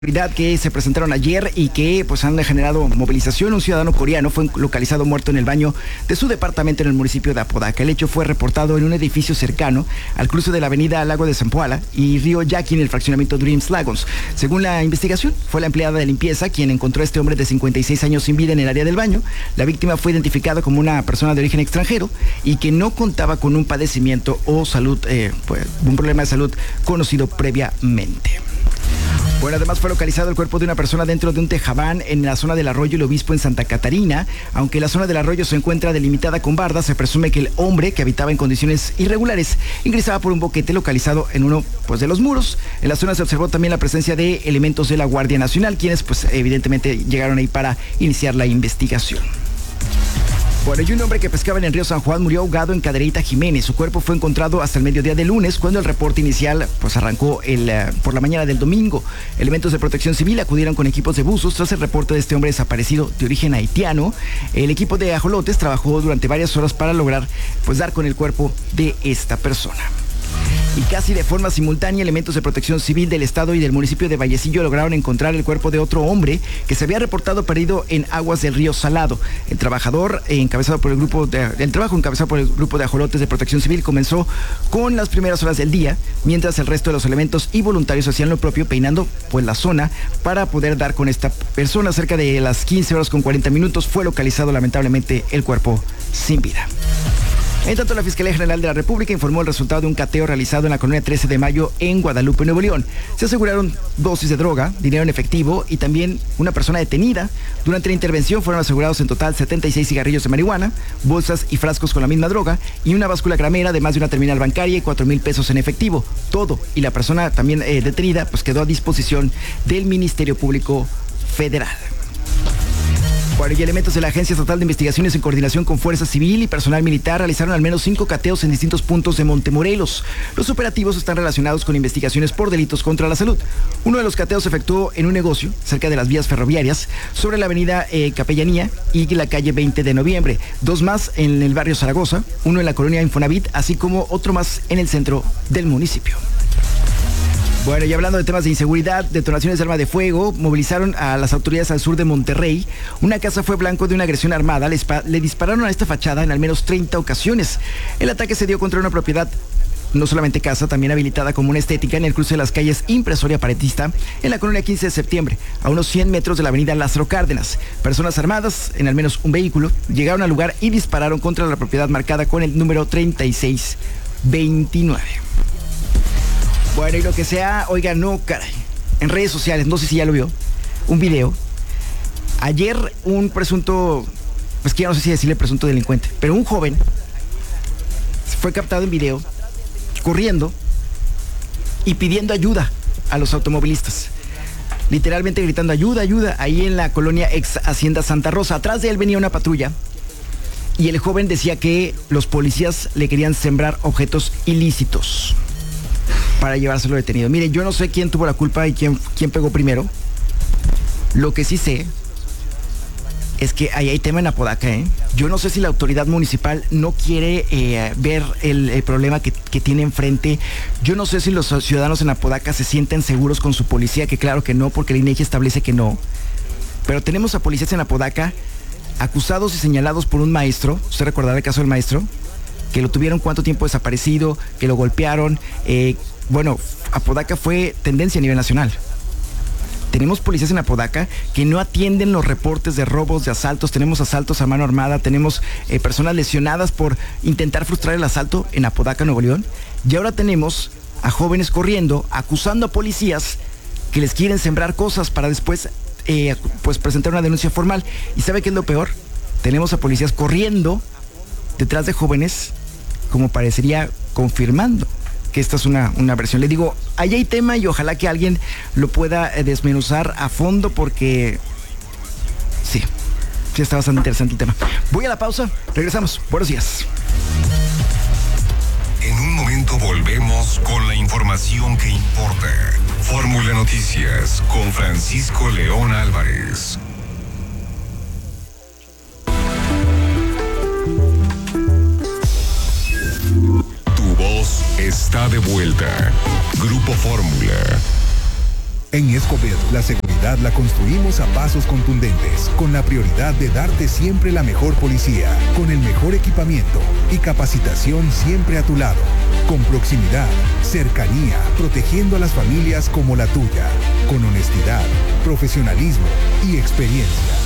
Que se presentaron ayer y que pues han generado movilización. Un ciudadano coreano fue localizado muerto en el baño de su departamento en el municipio de Apodaca. El hecho fue reportado en un edificio cercano al cruce de la avenida Lago de Zampoala y Río Yaqui en el fraccionamiento Dreams Lagos. Según la investigación, fue la empleada de limpieza quien encontró a este hombre de 56 años sin vida en el área del baño. La víctima fue identificada como una persona de origen extranjero y que no contaba con un padecimiento o salud, un problema de salud conocido previamente. Bueno, además fue localizado el cuerpo de una persona dentro de un tejabán en la zona del Arroyo El Obispo en Santa Catarina. Aunque la zona del arroyo se encuentra delimitada con bardas, se presume que el hombre, que habitaba en condiciones irregulares, ingresaba por un boquete localizado en uno de los muros. En la zona se observó también la presencia de elementos de la Guardia Nacional, quienes evidentemente llegaron ahí para iniciar la investigación. Bueno, y un hombre que pescaba en el río San Juan murió ahogado en Cadereyta Jiménez. Su cuerpo fue encontrado hasta el mediodía de lunes, cuando el reporte inicial arrancó por la mañana del domingo. Elementos de protección civil acudieron con equipos de buzos tras el reporte de este hombre desaparecido de origen haitiano. El equipo de ajolotes trabajó durante varias horas para lograr dar con el cuerpo de esta persona. Y casi de forma simultánea, elementos de protección civil del estado y del municipio de Vallecillo lograron encontrar el cuerpo de otro hombre que se había reportado perdido en aguas del río Salado. El trabajo encabezado por el grupo de ajolotes de protección civil comenzó con las primeras horas del día, mientras el resto de los elementos y voluntarios hacían lo propio, peinando la zona para poder dar con esta persona. Cerca de las 15 horas con 40 minutos fue localizado lamentablemente el cuerpo sin vida. En tanto, la Fiscalía General de la República informó el resultado de un cateo realizado en la colonia 13 de Mayo en Guadalupe, Nuevo León. Se aseguraron dosis de droga, dinero en efectivo y también una persona detenida. Durante la intervención fueron asegurados en total 76 cigarrillos de marihuana, bolsas y frascos con la misma droga y una báscula gramera, además de una terminal bancaria y 4,000 pesos en efectivo. Todo, y la persona también detenida quedó a disposición del Ministerio Público Federal. Bueno, y elementos de la Agencia Estatal de Investigaciones en coordinación con Fuerza Civil y personal militar realizaron al menos 5 cateos en distintos puntos de Montemorelos. Los operativos están relacionados con investigaciones por delitos contra la salud. Uno de los cateos se efectuó en un negocio cerca de las vías ferroviarias sobre la avenida Capellanía y la calle 20 de noviembre. 2 más en el barrio Zaragoza, uno en la colonia Infonavit, así como otro más en el centro del municipio. Bueno, y hablando de temas de inseguridad, detonaciones de arma de fuego movilizaron a las autoridades al sur de Monterrey. Una casa fue blanco de una agresión armada. Le dispararon a esta fachada en al menos 30 ocasiones. El ataque se dio contra una propiedad, no solamente casa, también habilitada como una estética en el cruce de las calles Impresoria Paretista, en la colonia 15 de septiembre, a unos 100 metros de la avenida Lázaro Cárdenas. Personas armadas en al menos un vehículo llegaron al lugar y dispararon contra la propiedad marcada con el número 3629. Bueno, y lo que sea, oiga, no, caray. En redes sociales, no sé si ya lo vio, un video. Ayer un presunto, que ya no sé si decirle presunto delincuente, pero un joven fue captado en video corriendo y pidiendo ayuda a los automovilistas. Literalmente gritando ayuda, ayuda, ahí en la colonia ex Hacienda Santa Rosa. Atrás de él venía una patrulla y el joven decía que los policías le querían sembrar objetos ilícitos para llevárselo detenido. Mire, yo no sé quién tuvo la culpa y quién pegó primero. Lo que sí sé es que ahí hay tema en Apodaca, ¿eh? Yo no sé si la autoridad municipal no quiere ver el problema que tiene enfrente. Yo no sé si los ciudadanos en Apodaca se sienten seguros con su policía, que claro que no, porque el INEGI establece que no. Pero tenemos a policías en Apodaca acusados y señalados por un maestro. ¿Usted recordará el caso del maestro? Que lo tuvieron cuánto tiempo desaparecido, que lo golpearon. Apodaca fue tendencia a nivel nacional. Tenemos policías en Apodaca que no atienden los reportes de robos, de asaltos. Tenemos asaltos a mano armada, tenemos personas lesionadas por intentar frustrar el asalto en Apodaca, Nuevo León. Y ahora tenemos a jóvenes corriendo, acusando a policías que les quieren sembrar cosas para después presentar una denuncia formal. ¿Y sabe qué es lo peor? Tenemos a policías corriendo detrás de jóvenes, como parecería confirmando que esta es una versión. Le digo, ahí hay tema y ojalá que alguien lo pueda desmenuzar a fondo, porque sí está bastante interesante el tema. Voy a la pausa, regresamos. Buenos días. En un momento volvemos con la información que importa. Fórmula Noticias con Francisco León Álvarez. Tu voz está de vuelta. Grupo Fórmula. En Escobedo, la seguridad la construimos a pasos contundentes, con la prioridad de darte siempre la mejor policía, con el mejor equipamiento y capacitación siempre a tu lado, con proximidad, cercanía, protegiendo a las familias como la tuya, con honestidad, profesionalismo y experiencia.